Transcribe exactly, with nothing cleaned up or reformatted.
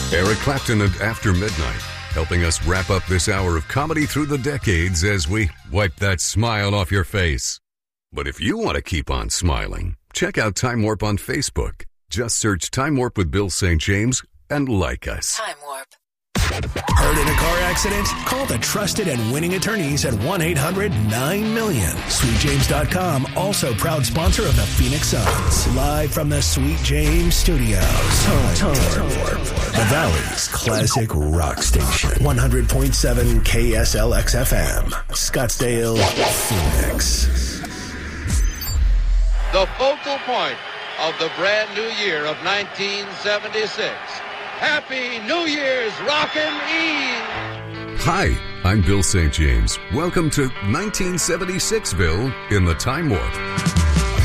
Eric Clapton and After Midnight, helping us wrap up this hour of comedy through the decades as we wipe that smile off your face. But if you want to keep on smiling, check out Time Warp on Facebook. Just search Time Warp with Bill Saint James and like us. Time Warp. Hurt in a car accident? Call the trusted and winning attorneys at one eight hundred nine million. Sweet James dot com, also proud sponsor of the Phoenix Suns. Live from the Sweet James Studios. Time, time Warp. The Valley's classic rock station. one hundred point seven K S L X F M. Scottsdale, Phoenix. The focal point of the brand new year of nineteen seventy-six. Happy New Year's Rockin' Eve! Hi, I'm Bill Saint James. Welcome to nineteen seventy-six, Bill, in the Time Warp.